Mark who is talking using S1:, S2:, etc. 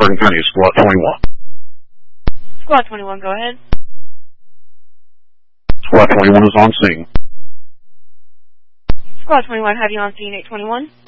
S1: Bergen County, Squad 21.
S2: Squad 21, go ahead.
S1: Squad 21 is on scene.
S2: Squad 21, have you on scene 821?